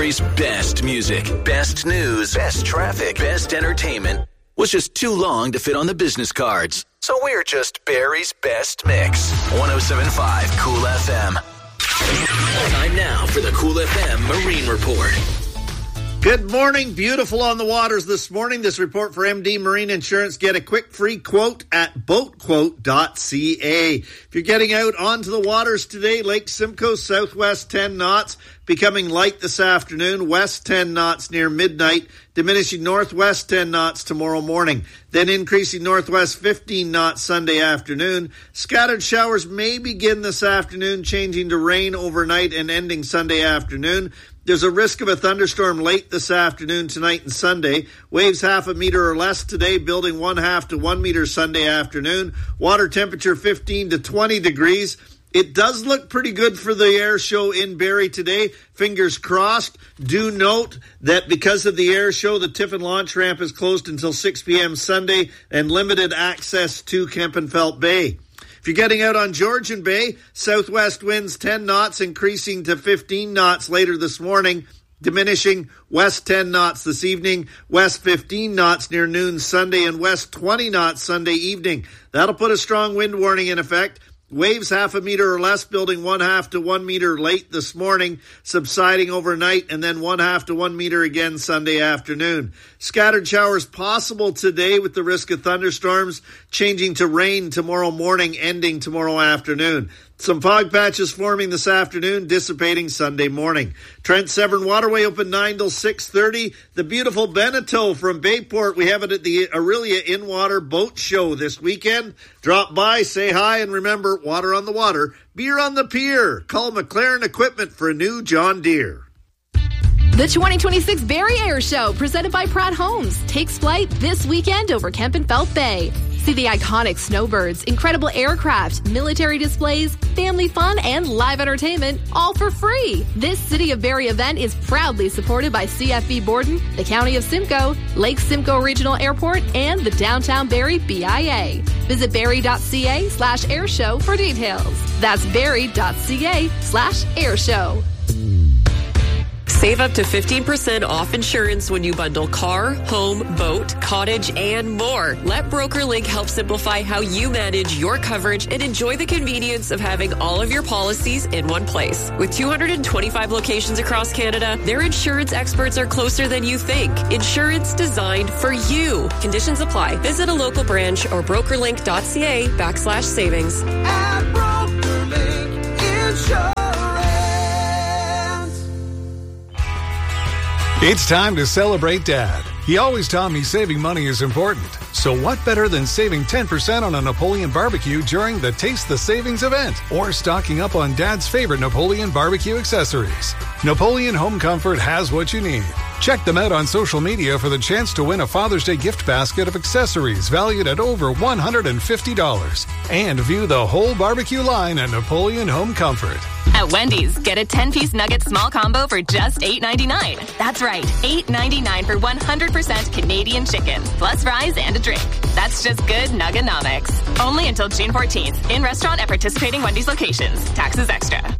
Barrie's best music, best news, best traffic, best entertainment was just too long to fit on the business cards. So we're just Barrie's best mix. 107.5 Cool FM. Time now for the Cool FM Marine Report. Good morning. Beautiful on the waters this morning. This report for MD Marine Insurance. Get a quick free quote at boatquote.ca. If you're getting out onto the waters today, Lake Simcoe, southwest 10 knots, becoming light this afternoon, west 10 knots near midnight, diminishing northwest 10 knots tomorrow morning, then increasing northwest 15 knots Sunday afternoon. Scattered showers may begin this afternoon, changing to rain overnight and ending Sunday afternoon. There's a risk of a thunderstorm late this afternoon, tonight, and Sunday. Waves half a meter or less today, building 1/2 to 1 meter Sunday afternoon. Water temperature 15 to 20 degrees. It does look pretty good for the air show in Barrie today. Fingers crossed. Do note that because of the air show, the Tiffin launch ramp is closed until 6 p.m. Sunday and limited access to Kempenfelt Bay. If you're getting out on Georgian Bay, southwest winds 10 knots, increasing to 15 knots later this morning, diminishing west 10 knots this evening, west 15 knots near noon Sunday, and west 20 knots Sunday evening. That'll put a strong wind warning in effect. Waves half a meter or less, building 1/2 to 1 meter late this morning, subsiding overnight, and then 1/2 to 1 meter again Sunday afternoon. Scattered showers possible today with the risk of thunderstorms, changing to rain tomorrow morning, ending tomorrow afternoon. Some fog patches forming this afternoon, dissipating Sunday morning. Trent Severn Waterway open 9 till 6:30. The beautiful Beneteau from Bayport. We have it at the Aurelia In-Water Boat Show this weekend. Drop by, say hi, and remember, water on the water, beer on the pier. Call McLaren Equipment for a new John Deere. The 2026 Barrie Air Show, presented by Pratt Homes, takes flight this weekend over Kempenfelt Bay. See the iconic snowbirds, incredible aircraft, military displays, family fun, and live entertainment, all for free. This City of Barrie event is proudly supported by CFB Borden, the County of Simcoe, Lake Simcoe Regional Airport, and the Downtown Barrie BIA. Visit barrie.ca/airshow for details. That's barrie.ca/airshow. Save up to 15% off insurance when you bundle car, home, boat, cottage, and more. Let BrokerLink help simplify how you manage your coverage and enjoy the convenience of having all of your policies in one place. With 225 locations across Canada, their insurance experts are closer than you think. Insurance designed for you. Conditions apply. Visit a local branch or brokerlink.ca/savings. At BrokerLink Insurance. It's time to celebrate Dad. He always taught me saving money is important. So what better than saving 10% on a Napoleon barbecue during the Taste the Savings event, or stocking up on Dad's favorite Napoleon barbecue accessories. Napoleon Home Comfort has what you need. Check them out on social media for the chance to win a Father's Day gift basket of accessories valued at over $150. And view the whole barbecue line at Napoleon Home Comfort. At Wendy's, get a 10-piece nugget small combo for just $8.99. That's right, $8.99 for 100% Canadian chicken, plus fries and a drink. That's just good Nuggenomics. Only until June 14th. In restaurant at participating Wendy's locations. Taxes extra.